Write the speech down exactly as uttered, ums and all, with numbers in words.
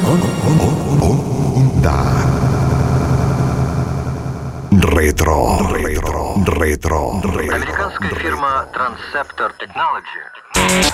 Onda. Ретро, ретро, ретро, ретро. Американская фирма Transceptor Technology